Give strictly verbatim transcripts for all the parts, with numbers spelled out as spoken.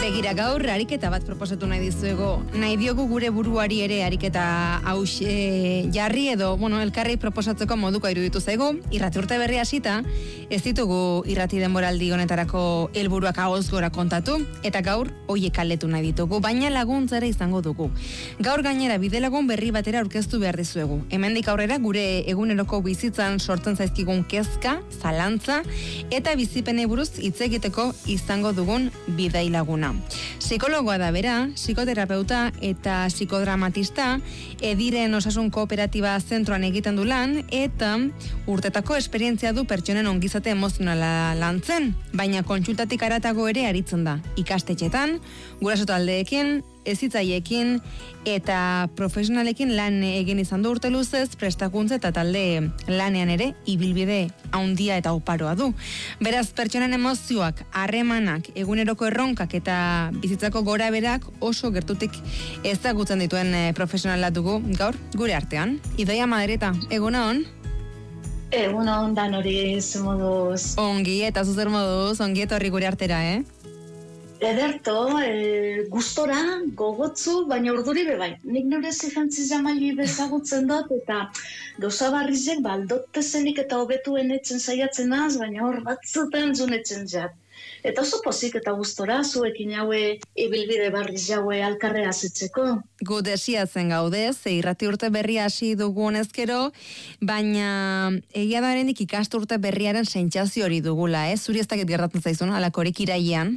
Begira, gaur ariketa bat proposatu nahi dizuego. Nahi diogu gure buruari ere ariketa haus e, jarri edo, bueno, elkarri proposatzeko moduko iruditu zaigu. Irrati urte berri hasita, ez ditugu irrati denboraldi honetarako helburuak ahoz gora kontatu, eta gaur hoiek aletu nahi ditugu, baina laguntzera izango dugu. Gaur gainera bidelagun berri batera aurkeztu behar dizuegu. Hemendik aurrera gure eguneroko bizitzan sortzen zaizkigun kezka, zalantza, eta bizipenei buruz hitz egiteko izango dugun bidai laguna. Psikologoa da bera, psikoterapeuta eta psikodramatista, Ediren Osasun Kooperatiba Zentroan egiten du lan, eta urtetako esperientzia du pertsonen ongizate emozionala lantzen, baina kontsultatik haratago ere aritzen da. Ikastetxetan, guraso taldeekin, hezitzaileekin eta profesionalekin lan egin izan du urte luzez, prestakuntza eta talde lanean ere ibilbide handia eta oparoa du. Beraz, pertsonen emozioak, harremanak, eguneroko erronkak eta bizitzako gora berak oso gertutik ezagutzen dituen profesionala dugu gaur gure artean. Idoia Madreta, eguna hon? Eguna hon dan hori moduz. Ongi eta zuzer moduz, ongi etorri gure artera, eh? Ederto, e, gustora, gogotzu, baina urduri bebai. Nik nire zigantzi jamali bezagutzen dut, eta gauza barrizek, baldotezenik eta hobetuen etzen saiatzen az, baina hor batzutan zunetzen jat. Eta oso pozik eta gustora, zuekin haue ibilbide barriz jaue alkarrea zitzeko. Gu desiatzen gaude, ze irrati urte berria hasi dugu honezkero, baina egia darenik ikastu urte berriaren sentsazio hori dugula, eh? Zuri ez dakit gertatzen zaizun, alakorik irailean?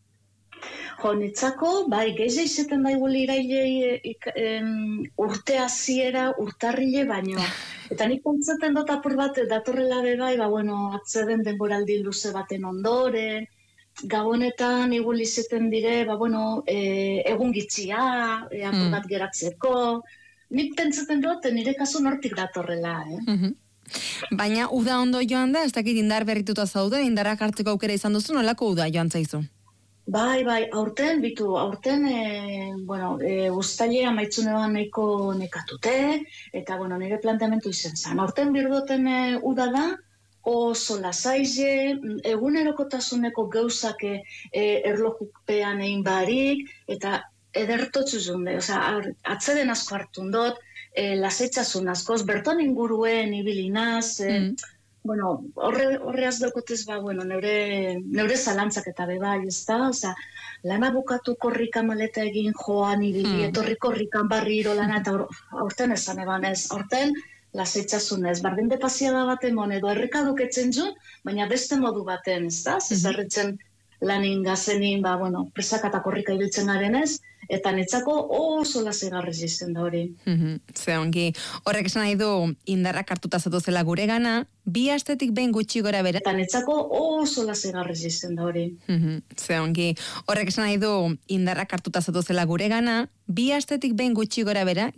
Jo, nitzako, bai, geize izeten daiguli iraile urte hasiera urtarrile baino. Eta nik kontzaten dut apur bat, datorrela bebai, ba, bueno, atzeden denboraldi luze baten ondoren, gabonetan igul izeten dire, ba, bueno, e, egun gitzia, e, apur bat geratzeko. Nik pentsaten dut, nire kasu nortik datorrela, eh? Mm-hmm. Baina uda ondo joan da, ez dakit indar berrituta zaude, indarrak hartzeko aukera izan duzu, nolako uda joan zaizu? Bai, bai, aurten, bitu, aurten, e, bueno, e, uztailea maitzunean nahiko nekatute, eta, bueno, nire planteamentu izen zan. Aurten birdoten e, uda da, oso lasaize, egunerokotasuneko gauzak e, erlojupean egin barik, eta edertotzu zunde, oza, atzeden asko hartun dut, e, lasaitzasun askoz, berton inguruen ibilinaz, e, mm. Bueno, horre, horreaz daukotez, ba, bueno, neure, neure zalantzak eta bebai, ez da? Oza, lana bukatu korrika maleta egin joan, ibili, mm. etorri korrikan barriro lana, eta aurten esan eban ez, aurten lasaitzasunez, bardin depazia da baten mon, edo errekaduk etzen zu, baina beste modu baten, ez da? Zezarritzen lanin gazenin, ba, bueno, presak eta korrika ibiltzen garen ez, eta netzako oso lasegarrez izen da hori. Mm-hmm. Ze ongi, horrek esan nahi du indarrak hartuta zatuzela gure gana, bi astetik behin gutxi gora bera. Eta netzako oso lasegarrez izen da hori. Mm-hmm. Ze ongi, horrek esan nahi du indarrak hartuta zatuzela gure gana, bi astetik behin gutxi gora bera,